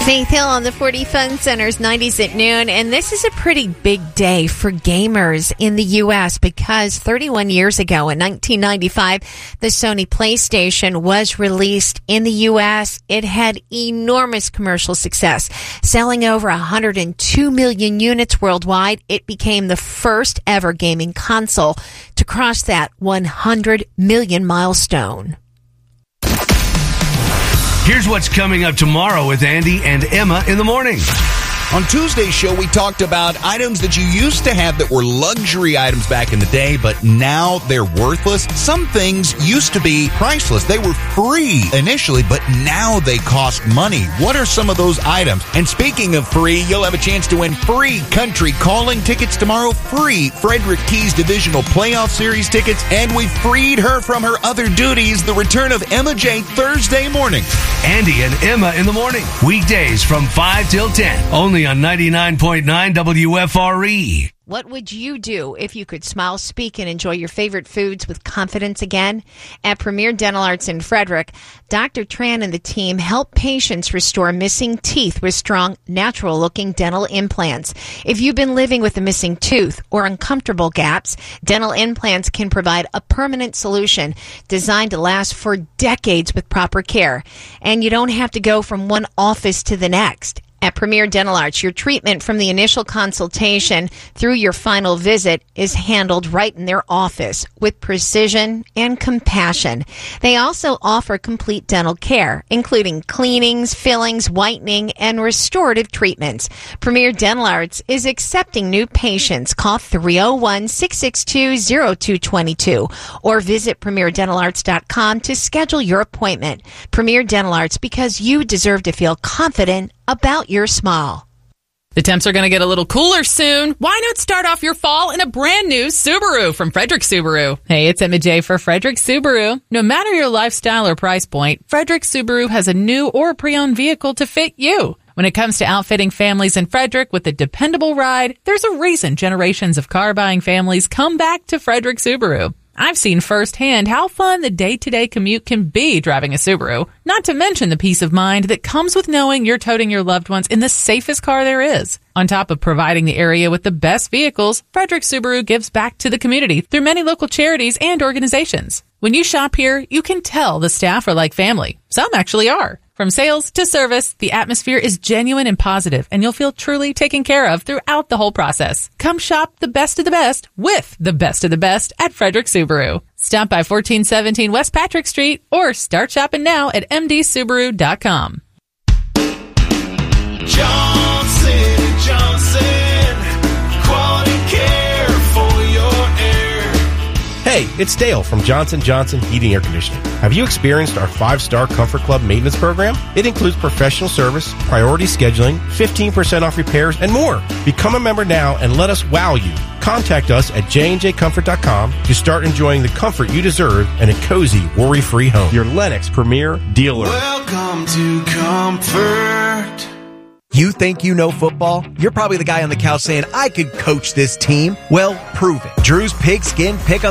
Faith Hill on the 40 Fun Center's 90s at noon, and this is a pretty big day for gamers in the U.S. because 31 years ago in 1995, the Sony PlayStation was released in the U.S. It had enormous commercial success, selling over 102 million units worldwide. It became the first ever gaming console to cross that 100 million milestone. Here's what's coming up tomorrow with Andy and Emma in the morning. On Tuesday's show, we talked about items that you used to have that were luxury items back in the day, but now they're worthless. Some things used to be priceless. They were free initially, but now they cost money. What are some of those items? And speaking of free, you'll have a chance to win free Country Calling tickets tomorrow, free Frederick Keys Divisional Playoff Series tickets, and we freed her from her other duties, the return of Emma J. Thursday morning. Andy and Emma in the morning, weekdays from 5 till 10, only on 99.9 WFRE. What would you do if you could smile, speak, and enjoy your favorite foods with confidence again? At Premier Dental Arts in Frederick, Dr. Tran and the team help patients restore missing teeth with strong, natural-looking dental implants. If you've been living with a missing tooth or uncomfortable gaps, dental implants can provide a permanent solution designed to last for decades with proper care. And you don't have to go from one office to the next. At Premier Dental Arts, your treatment from the initial consultation through your final visit is handled right in their office with precision and compassion. They also offer complete dental care, including cleanings, fillings, whitening, and restorative treatments. Premier Dental Arts is accepting new patients. Call 301-662-0222 or visit premierdentalarts.com to schedule your appointment. Premier Dental Arts, because you deserve to feel confident about your smile. The temps are going to get a little cooler soon. Why not start off your fall in a brand new Subaru from Frederick Subaru? Hey, it's Emma J for Frederick Subaru. No matter your lifestyle or price point, Frederick Subaru has a new or pre-owned vehicle to fit you. When it comes to outfitting families in Frederick with a dependable ride, there's a reason generations of car-buying families come back to Frederick Subaru. I've seen firsthand how fun the day-to-day commute can be driving a Subaru, not to mention the peace of mind that comes with knowing you're toting your loved ones in the safest car there is. On top of providing the area with the best vehicles, Frederick Subaru gives back to the community through many local charities and organizations. When you shop here, you can tell the staff are like family. Some actually are. From sales to service, the atmosphere is genuine and positive, and you'll feel truly taken care of throughout the whole process. Come shop the best of the best with the best of the best at Frederick Subaru. Stop by 1417 West Patrick Street or start shopping now at mdsubaru.com. Johnson & Johnson, quality care for your air. Hey, it's Dale from Johnson & Johnson Heating Air Conditioning. Have you experienced our 5-star Comfort Club maintenance program? It includes professional service, priority scheduling, 15% off repairs, and more. Become a member now and let us wow you. Contact us at jnjcomfort.com to start enjoying the comfort you deserve and a cozy, worry-free home. Your Lennox Premier dealer. Welcome to Comfort. You think you know football? You're probably the guy on the couch saying, I could coach this team. Well, prove it. Drew's Pigskin Pick 'em